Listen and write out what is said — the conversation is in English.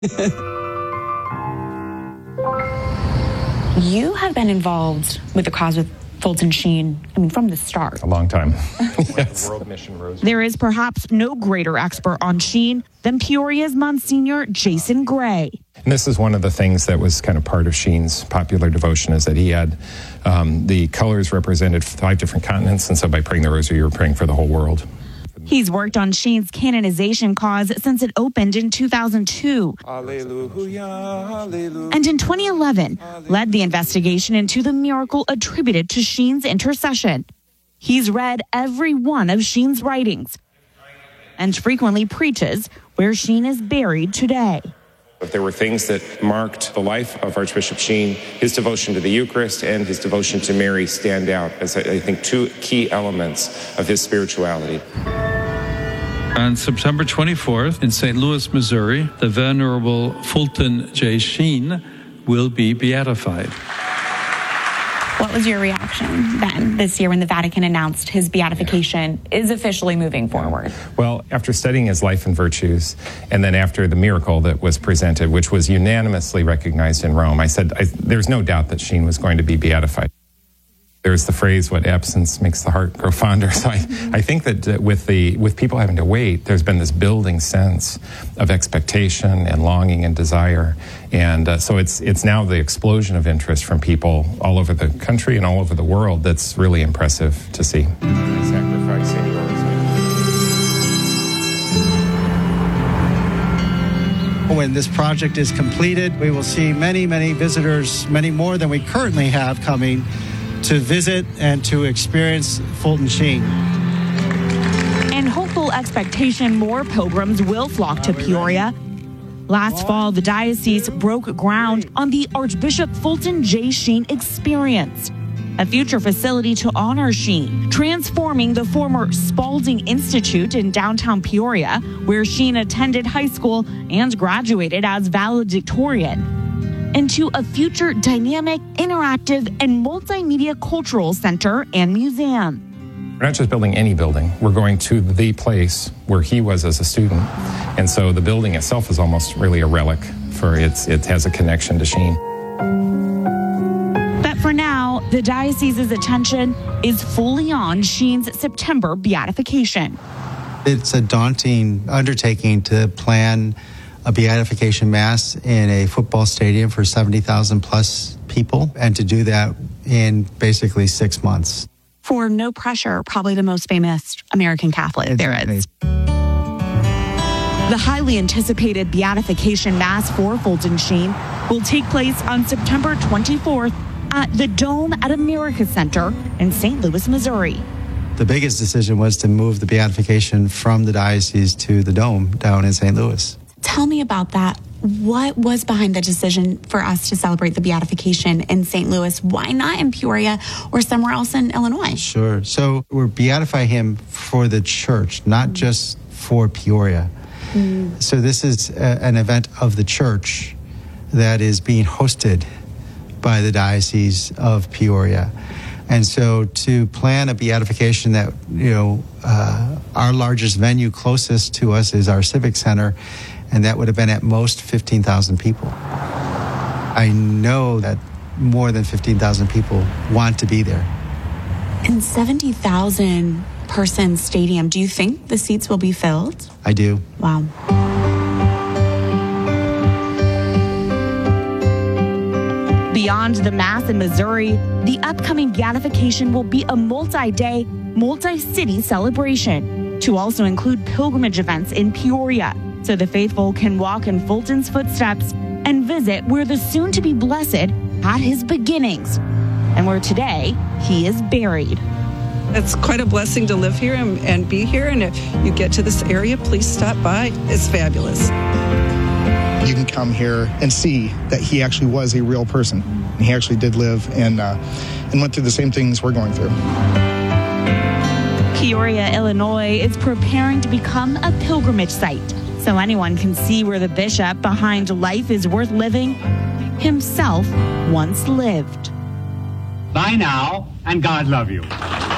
You have been involved with the cause with Fulton Sheen, from the start. A long time. Yes. There is perhaps no greater expert on Sheen than Peoria's Monsignor Jason Gray. And this is one of the things that was kind of part of Sheen's popular devotion, is that he had the colors represented 5 different continents, and so by praying the rosary, you were praying for the whole world. He's worked on Sheen's canonization cause since it opened in 2002. Alleluia, alleluia. And in 2011, led the investigation into the miracle attributed to Sheen's intercession. He's read every one of Sheen's writings and frequently preaches where Sheen is buried today. If there were things that marked the life of Archbishop Sheen, his devotion to the Eucharist and his devotion to Mary stand out as, I think, 2 key elements of his spirituality. On September 24th in St. Louis, Missouri, the Venerable Fulton J. Sheen will be beatified. What was your reaction then this year when the Vatican announced his beatification is officially moving forward? Well, after studying his life and virtues, and then after the miracle that was presented, which was unanimously recognized in Rome, I said there's no doubt that Sheen was going to be beatified. There's the phrase, what absence makes the heart grow fonder. So I think that with people having to wait, there's been this building sense of expectation and longing and desire. And so it's now the explosion of interest from people all over the country and all over the world that's really impressive to see. Sacrificing yours. When this project is completed, we will see many, many visitors, many more than we currently have coming to visit and to experience Fulton Sheen. In hopeful expectation, more pilgrims will flock to Peoria. Last fall, the diocese broke ground on the Archbishop Fulton J. Sheen Experience, a future facility to honor Sheen, transforming the former Spalding Institute in downtown Peoria, where Sheen attended high school and graduated as valedictorian, into a future dynamic, interactive, and multimedia cultural center and museum. We're not just building any building. We're going to the place where he was as a student. And so the building itself is almost really a relic, for it has a connection to Sheen. But for now, the diocese's attention is fully on Sheen's September beatification. It's a daunting undertaking to plan a beatification mass in a football stadium for 70,000 plus people, and to do that in basically 6 months. For no pressure, probably the most famous American Catholic there is. The highly anticipated beatification mass for Fulton Sheen will take place on September 24th at the Dome at America Center in St. Louis, Missouri. The biggest decision was to move the beatification from the diocese to the Dome down in St. Louis. Tell me about that. What was behind the decision for us to celebrate the beatification in St. Louis? Why not in Peoria or somewhere else in Illinois? Sure. So we're beatifying him for the church, not just for Peoria. So this is an event of the church that is being hosted by the Diocese of Peoria. And so to plan a beatification that, our largest venue closest to us is our Civic Center, and that would have been at most 15,000 people. I know that more than 15,000 people want to be there. And 70,000 person stadium, do you think the seats will be filled? I do. Wow. Beyond the Mass in Missouri, the upcoming beatification will be a multi-day, multi-city celebration to also include pilgrimage events in Peoria, so the faithful can walk in Fulton's footsteps and visit where the soon-to-be blessed had his beginnings and where today he is buried. It's quite a blessing to live here and be here, and if you get to this area, please stop by. It's fabulous. You can come here and see that he actually was a real person. He actually did live and went through the same things we're going through. Peoria, Illinois is preparing to become a pilgrimage site, so anyone can see where the bishop behind Life is Worth Living himself once lived. Bye now, and God love you.